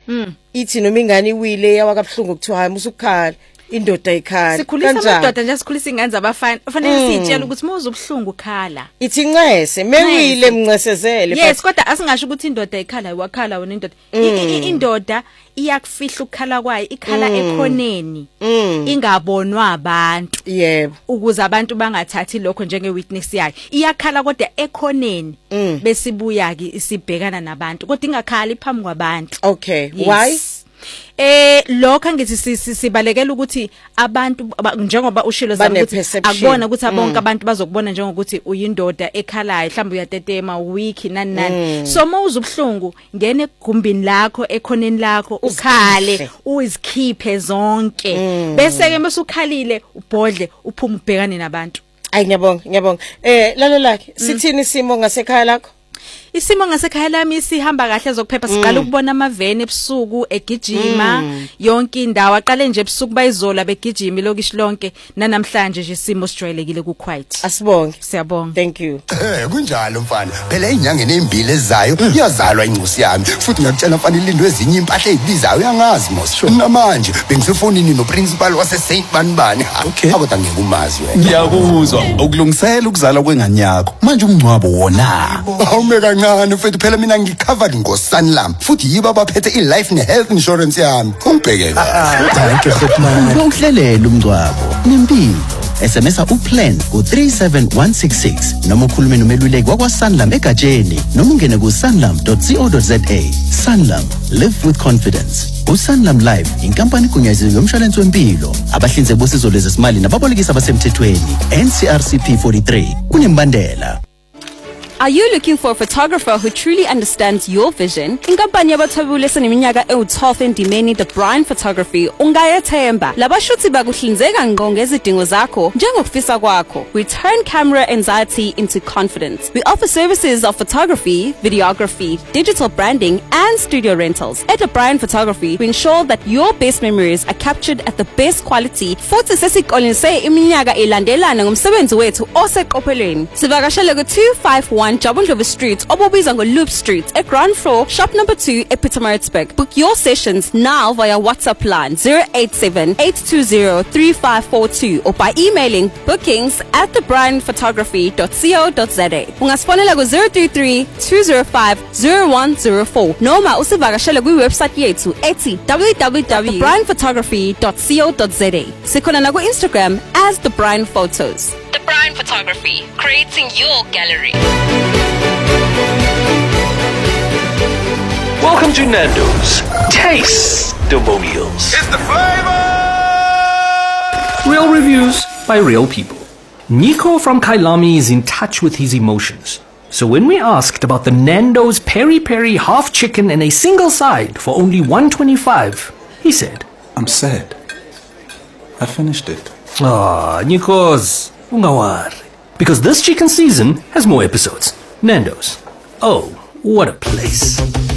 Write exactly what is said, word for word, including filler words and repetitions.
ithi noma ingane iwile yawakabhlungu kuthiwa hayi musukukhala indoda ikhala sikhulisa amadoda nje sikhulisa ingane zabafana kufanele sitshele ukuthi muze ubhlungu khala ithi ncese mewile mncesezele yes kodwa asingasho ukuthi indoda ikhala wakhala wena indoda indoda iyakufihla ukukhala kwayo ikhala ekhoneni ingabonwa abantu yebo ukuze abantu bangathathi lokho njenge witness yakhe iyakhala kodwa ekhoneni bese ibuya ke isibhekana nabantu kodwa ingakhali phambi kwabantu okay why Eh lokho ngithi sibalekela ukuthi abantu njengoba ushilo zami ukuthi akubona ukuthi abonke abantu bazokubona njengokuthi uyindoda ekhalayo mhlawumbe uyatetema weak nani nani so mawuza ubhlungu ngene egumbini lakho ekhoneni lakho ukhale uzikhiphe zonke bese ke bese ukhalile ubhodle uphuma ubhekane nabantu ayi ngiyabonga ngiyabonga eh lalela sithini isimo ngasekhaya lakho Isimo ngasekhaya lami sihamba kahle zokuphepha siqala ukubona amaveni ebusuku egijima yonke indawo aqale nje ebusuku bayizola begijima lokishi lonke nanamhlanje nje isimo sijwayelekile ku quiet asibonge siyabonga thank you eh kunjalo mfana phela inyangeni ezimbili ezayo iyazalwa incusi yami futhi ngiyakutshela mfana ilindwe ezinye impahla ezibizayo uyangazi mos namanje bengisefonini no principal wase Saint Banbani akho ngikumazi wena ngiyakuzwa ukulungisela ukuzala kwengane yakho manje umncwabo wona awume kancane mfethu phela mina ngicovered ngoSanlam futhi yibo abaphethe iLife neHealth Insurance yami ungibhekela thank you khotman ukuhlelela umncwabo nempilo S M S uplan ku three seven one six six noma ukhulume nomeluleki wakwaSanlam egatsheni noma ungene ku sanlam dot co dot za. Sanlam, live with confidence. uSanlam Life inkampani kunyaziwe yomshwalense wempilo abahlinzeki bosizo lwezimali nababolekisi abasemthethweni N C R C P forty-three kunembandela. Are you looking for a photographer who truly understands your vision? Inkampani yabathwebule seneminyaka ewu-twelve endimeni The Brian Photography ungayethemba. Labashuthi bakuhlinzeka ngqo ngezidingo zakho njengokufisa kwakho. We turn camera anxiety into confidence. We offer services of photography, videography, digital branding and studio rentals. At The Brian Photography, we ensure that your best memories are captured at the best quality. Futhi sesikolise iminyaka elandelana ngomsebenzi wethu oseqophelweni. Sivakashele ku two five one Jabundlovu Street, Obobizango Loop Street, at ground floor, shop number two, at Pietermaritzburg. Book your sessions now via WhatsApp line zero eight seven, eight two zero, three five four two or by emailing bookings at the brian photography dot co dot za. Ungasfonela ku zero three three, two zero five, zero one zero four. Noma usivakashele ku website yethu ethi w w w dot the brian photography dot co dot za. Sikhona na ku Instagram as The Brian Photos. The Brian Photography, creating your gallery. Welcome to Nando's. Taste the meals. It's the flavor. Real reviews by real people. Nico from Kailami is in touch with his emotions. So when we asked about the Nando's peri peri half chicken and a single side for only one twenty-five, he said, I'm sad. I finished it. Ah, Nikos, ungawari. Because this chicken season has more episodes. Nando's. Oh, what a place.